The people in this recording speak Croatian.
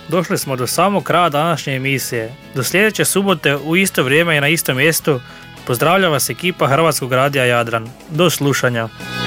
došli smo do samog kraja današnje emisije. Do sljedeće subote u isto vrijeme i na istom mjestu pozdravlja vas ekipa Hrvatskog radija Jadran. Do slušanja.